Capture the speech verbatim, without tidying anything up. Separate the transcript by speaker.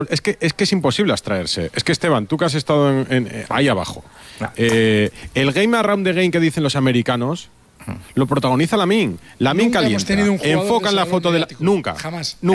Speaker 1: Es que, es que es imposible abstraerse. Es que, Esteban, tú que has estado en, en, ahí abajo, eh, el game around the game que dicen los americanos lo protagoniza Lamine. Lamine calienta. Enfocan la foto de la... Nunca.
Speaker 2: Jamás.
Speaker 1: Nunca.